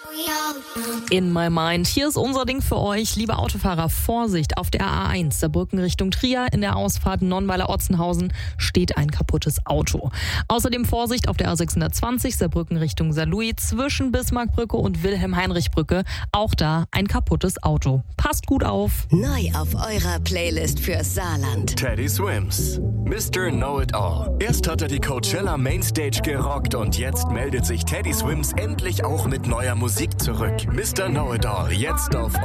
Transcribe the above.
In my mind. Hier ist unser Ding für euch. Liebe Autofahrer, Vorsicht auf der A1, Saarbrücken Richtung Trier. In der Ausfahrt Nonnweiler-Otzenhausen steht ein kaputtes Auto. Außerdem Vorsicht auf der A620, Saarbrücken Richtung Saarlouis, zwischen Bismarckbrücke und Wilhelm-Heinrich-Brücke. Auch da ein kaputtes Auto. Passt gut auf. Neu auf eurer Playlist fürs Saarland. Teddy Swims, Mr. Know-It-All. Erst hat er die Coachella Mainstage gerockt und jetzt meldet sich Teddy Swims endlich auch mit neuer Musik zurück. Mr. Know-It-All, jetzt auf